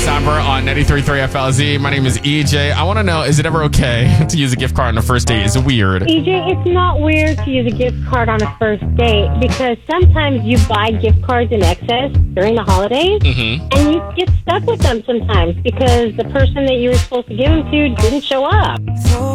Sabra on 93.3 FLZ. My name is EJ. I want to know, is it ever okay to use a gift card on a first date? Is it weird? EJ, it's not weird to use a gift card on a first date because sometimes you buy gift cards in excess during the holidays and you get stuck with them sometimes because the person that you were supposed to give them to didn't show up.